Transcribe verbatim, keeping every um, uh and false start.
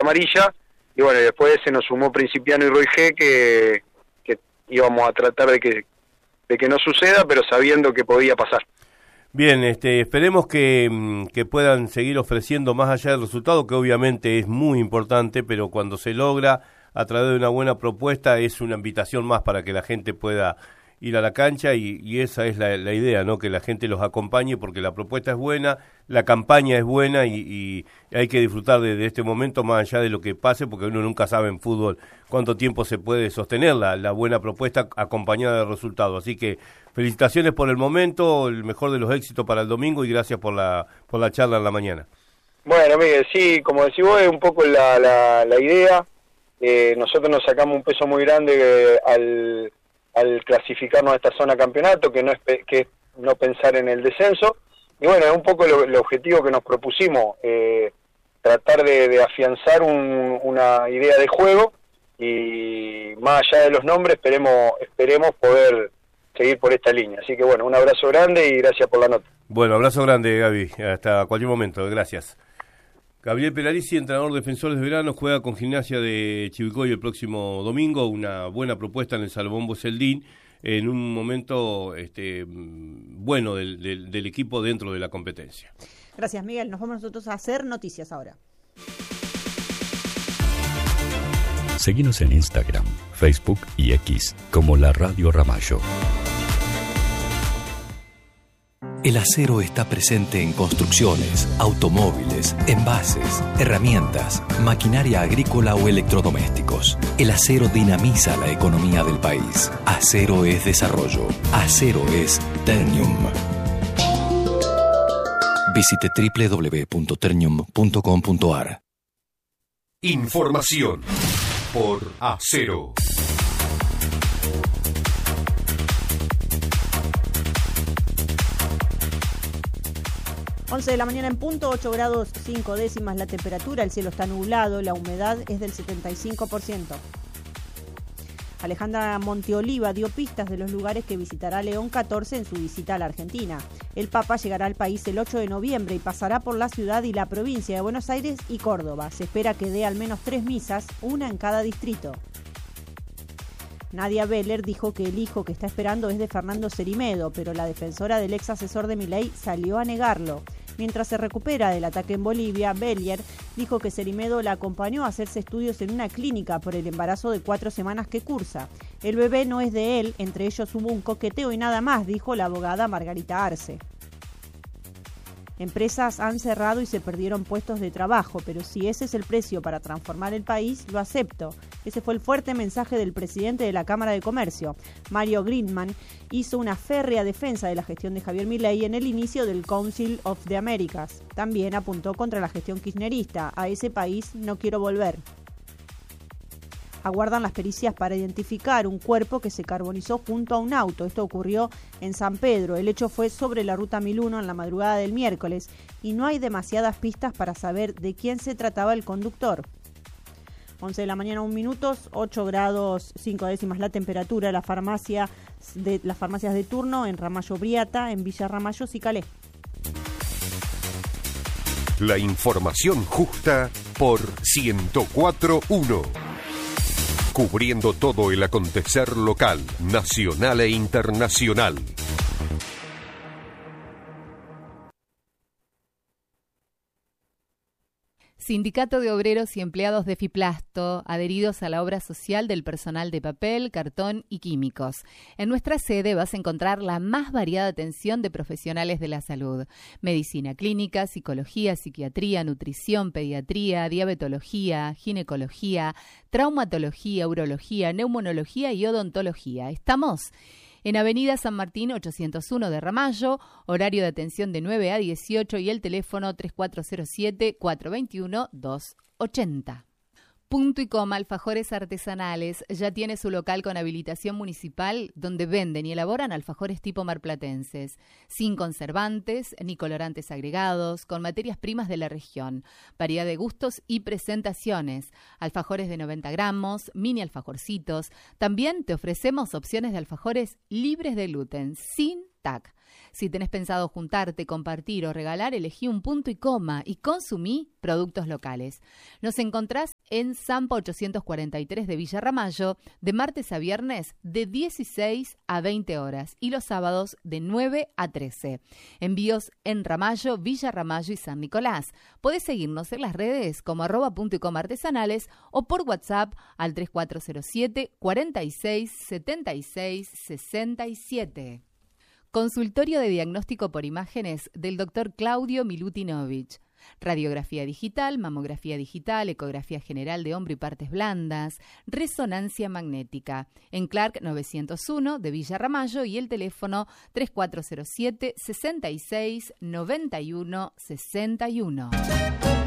amarilla, y bueno, después se nos sumó Principiano y Roy G, que, que íbamos a tratar de que, de que no suceda, pero sabiendo que podía pasar. Bien, este, esperemos que, que puedan seguir ofreciendo más allá del resultado, que obviamente es muy importante, pero cuando se logra a través de una buena propuesta es una invitación más para que la gente pueda ir a la cancha y, y esa es la, la idea, ¿no? Que la gente los acompañe porque la propuesta es buena, la campaña es buena y, y hay que disfrutar de, de este momento más allá de lo que pase, porque uno nunca sabe en fútbol cuánto tiempo se puede sostener la, la buena propuesta acompañada del resultado. Así que felicitaciones por el momento, el mejor de los éxitos para el domingo y gracias por la por la charla en la mañana. Bueno, Miguel, sí, como decís vos, es un poco la, la, la idea. Eh, nosotros nos sacamos un peso muy grande eh, al... al clasificarnos a esta zona campeonato, que no es que es no pensar en el descenso, y bueno, es un poco lo, el objetivo que nos propusimos, eh, tratar de, de afianzar un, una idea de juego, y más allá de los nombres, esperemos, esperemos poder seguir por esta línea. Así que bueno, un abrazo grande y gracias por la nota. Bueno, abrazo grande, Gaby, hasta cualquier momento, gracias. Gabriel Pelarici, entrenador de Defensores de Verano, juega con Gimnasia de Chivilcoy el próximo domingo, una buena propuesta en el Salomón Boceldín, en un momento este, bueno del, del, del equipo dentro de la competencia. Gracias, Miguel. Nos vamos nosotros a hacer noticias ahora. Seguinos en Instagram, Facebook y X como La Radio Ramallo. El acero está presente en construcciones, automóviles, envases, herramientas, maquinaria agrícola o electrodomésticos. El acero dinamiza la economía del país. Acero es desarrollo. Acero es Ternium. Visite doble u doble u doble u punto ternium punto com punto a r. Información por Acero. once de la mañana en punto, ocho grados cinco décimas la temperatura, el cielo está nublado, la humedad es del setenta y cinco por ciento. Alejandra Monteoliva dio pistas de los lugares que visitará León catorce en su visita a la Argentina. El Papa llegará al país el ocho de noviembre y pasará por la ciudad y la provincia de Buenos Aires y Córdoba. Se espera que dé al menos tres misas, una en cada distrito. Nadia Beller dijo que el hijo que está esperando es de Fernando Cerimedo, pero la defensora del ex asesor de Milei salió a negarlo. Mientras se recupera del ataque en Bolivia, Beller dijo que Cerimedo la acompañó a hacerse estudios en una clínica por el embarazo de cuatro semanas que cursa. El bebé no es de él, entre ellos hubo un coqueteo y nada más, dijo la abogada Margarita Arce. Empresas han cerrado y se perdieron puestos de trabajo, pero si ese es el precio para transformar el país, lo acepto. Ese fue el fuerte mensaje del presidente de la Cámara de Comercio. Mario Greenman hizo una férrea defensa de la gestión de Javier Milei en el inicio del Council of the Americas. También apuntó contra la gestión kirchnerista. A ese país no quiero volver. Aguardan las pericias para identificar un cuerpo que se carbonizó junto a un auto. Esto ocurrió en San Pedro. El hecho fue sobre la ruta mil uno en la madrugada del miércoles y no hay demasiadas pistas para saber de quién se trataba el conductor. once de la mañana, un minuto, ocho grados cinco décimas la temperatura. La farmacia de, las farmacias de turno en Ramallo Briata, en Villa Ramallo, Cicalé. La información justa por ciento cuatro punto uno. Cubriendo todo el acontecer local, nacional e internacional. Sindicato de Obreros y Empleados de Fiplasto, adheridos a la obra social del personal de papel, cartón y químicos. En nuestra sede vas a encontrar la más variada atención de profesionales de la salud. Medicina clínica, psicología, psiquiatría, nutrición, pediatría, diabetología, ginecología, traumatología, urología, neumonología y odontología. ¿Estamos? En Avenida San Martín ochocientos uno de Ramallo, horario de atención de nueve a dieciocho y el teléfono tres cuatro cero siete, cuatro dos uno, dos ocho cero. Punto y Coma Alfajores Artesanales ya tiene su local con habilitación municipal donde venden y elaboran alfajores tipo marplatenses, sin conservantes ni colorantes agregados, con materias primas de la región, variedad de gustos y presentaciones, alfajores de noventa gramos, mini alfajorcitos. También te ofrecemos opciones de alfajores libres de gluten, sin TAC. Si tenés pensado juntarte, compartir o regalar, elegí un punto y coma y consumí productos locales. Nos encontrás en Zampa ochocientos cuarenta y tres de Villa Ramallo, de martes a viernes de dieciséis a veinte horas y los sábados de nueve a trece. Envíos en Ramallo, Villa Ramallo y San Nicolás. Podés seguirnos en las redes como arroba punto y coma artesanales o por WhatsApp al tres cuatro cero siete, cuarenta y seis, setenta y seis, sesenta y siete. Consultorio de diagnóstico por imágenes del doctor Claudio Milutinovich. Radiografía digital, mamografía digital, ecografía general de hombro y partes blandas, resonancia magnética. En Clark novecientos uno de Villa Ramallo y el teléfono tres cuatro cero siete, sesenta y seis, noventa y uno, sesenta y uno.